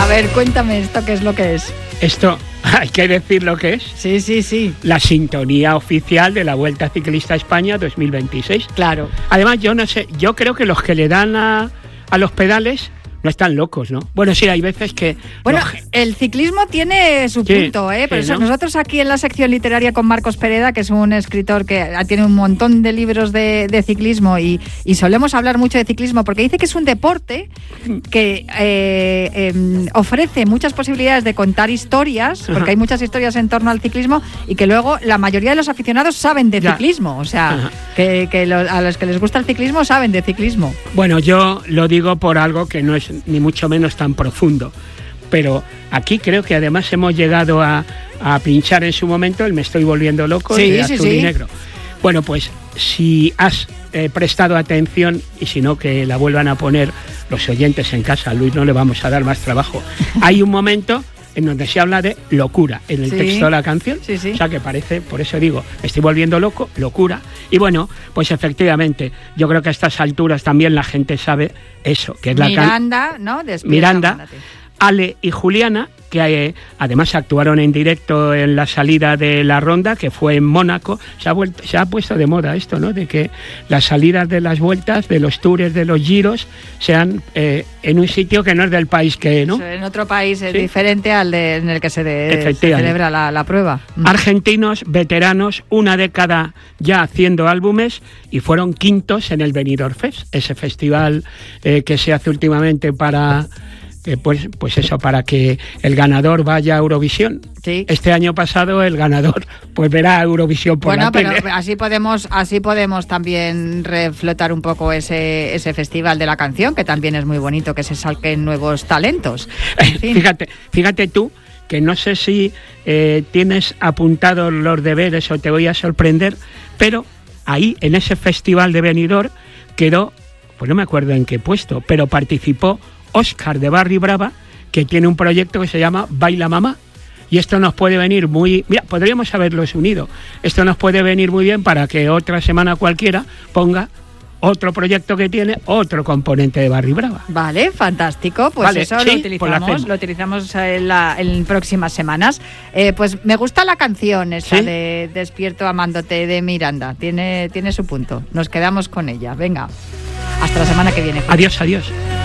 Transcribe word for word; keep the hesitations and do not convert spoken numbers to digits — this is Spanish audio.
A ver, cuéntame esto, ¿qué es lo que es? Esto, hay que decir lo que es. Sí, sí, sí. La sintonía oficial de la Vuelta Ciclista a España dos mil veintiséis. Claro. Además, yo no sé, yo creo que los que le dan a, a los pedales no están locos, ¿no? Bueno, sí, hay veces que... Bueno, los... el ciclismo tiene su sí, punto, ¿eh? Por sí, eso ¿no? nosotros aquí en la sección literaria con Marcos Pereda, que es un escritor que tiene un montón de libros de, de ciclismo y, y solemos hablar mucho de ciclismo porque dice que es un deporte que eh, eh, ofrece muchas posibilidades de contar historias, porque Ajá. hay muchas historias en torno al ciclismo y que luego la mayoría de los aficionados saben de ya. ciclismo, o sea, que, que lo, a los que les gusta el ciclismo saben de ciclismo. Bueno, yo lo digo por algo que no es ni mucho menos tan profundo, pero aquí creo que además hemos llegado a, a pinchar en su momento el Me estoy volviendo loco sí, de sí, azul sí. y negro. Bueno, pues si has eh, prestado atención, y si no que la vuelvan a poner los oyentes en casa, a Luis no le vamos a dar más trabajo, hay un momento en donde se habla de locura en el sí. texto de la canción, sí, sí. o sea que parece, por eso digo, me estoy volviendo loco, locura, y bueno, pues efectivamente, yo creo que a estas alturas también la gente sabe eso, que es la Miranda, can... ¿no? Despierta, Miranda, mándate. Ale y Juliana, que eh, además actuaron en directo en la salida de la ronda, que fue en Mónaco. Se ha, vuelto, se ha puesto de moda esto, ¿no? De que las salidas de las vueltas, de los tours, de los giros, sean eh, en un sitio que no es del país que, ¿no? En otro país es ¿Sí? diferente al de, en el que se, de, se celebra la, la prueba. Argentinos, veteranos, una década ya haciendo álbumes y fueron quintos en el Benidorm Fest, ese festival eh, que se hace últimamente para... Eh, pues, pues eso, para que el ganador vaya a Eurovisión. Sí. Este año pasado el ganador pues verá a Eurovisión por bueno, la tele. Bueno, pero así podemos, así podemos también reflotar un poco ese, ese festival de la canción, que también es muy bonito, que se salquen nuevos talentos. En fin. Fíjate, fíjate tú, que no sé si eh, tienes apuntados los deberes o te voy a sorprender, pero ahí, en ese festival de Benidorm, quedó, pues no me acuerdo en qué puesto, pero participó Óscar de Barri Brava, que tiene un proyecto que se llama Baila Mamá. Y esto nos puede venir muy... Mira, podríamos haberlos unido. Esto nos puede venir muy bien para que otra semana cualquiera ponga otro proyecto que tiene otro componente de Barri Brava. Vale, fantástico. Pues vale, eso sí, lo utilizamos, pues lo utilizamos en, la, en próximas semanas. Eh, pues me gusta la canción esta ¿Sí? de Despierto amándote de Miranda. Tiene, tiene su punto. Nos quedamos con ella. Venga, hasta la semana que viene. Adiós, adiós.